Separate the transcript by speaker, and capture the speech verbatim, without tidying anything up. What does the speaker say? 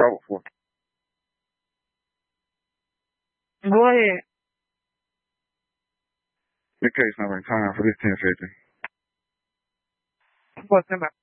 Speaker 1: Go for it.
Speaker 2: Go ahead.
Speaker 1: Your case number and time for this ten fifty.
Speaker 2: What's the matter?